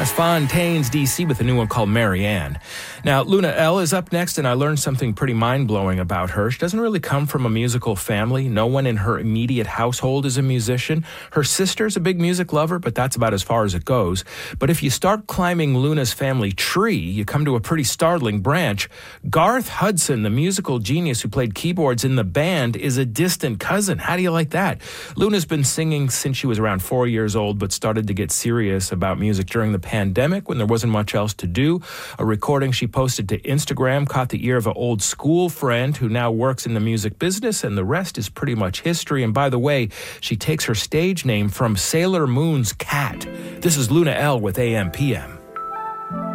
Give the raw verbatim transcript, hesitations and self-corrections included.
That's Fontaines, D C with a new one called Marianne. Now, Luna Elle is up next, and I learned something pretty mind-blowing about her. She doesn't really come from a musical family. No one in her immediate household is a musician. Her sister's a big music lover, but that's about as far as it goes. But if you start climbing Luna's family tree, you come to a pretty startling branch. Garth Hudson, the musical genius who played keyboards in the band, is a distant cousin. How do you like that? Luna's been singing since she was around four years old, but started to get serious about music during the pandemic when there wasn't much else to do. A recording she posted to Instagram caught the ear of an old school friend who now works in the music business, and the rest is pretty much history. And by the way, she takes her stage name from Sailor Moon's cat. This is Luna Elle with A M P M.